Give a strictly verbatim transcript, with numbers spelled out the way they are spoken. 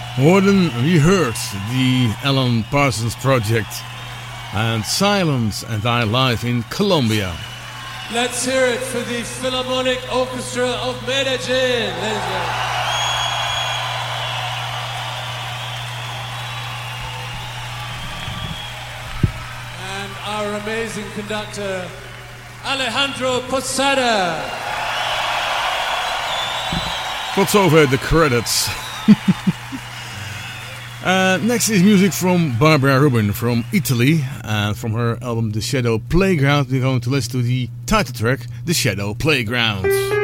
More than we heard the Alan Parsons Project and Silence and I live in Colombia. Let's hear it for the Philharmonic Orchestra of Medellin, ladies and gentlemen. And our amazing conductor, Alejandro Posada. Tot zover de credits. Uh, next is music from Barbara Rubin from Italy, and from her album The Shadow Playground we're going to listen to the title track, The Shadow Playground.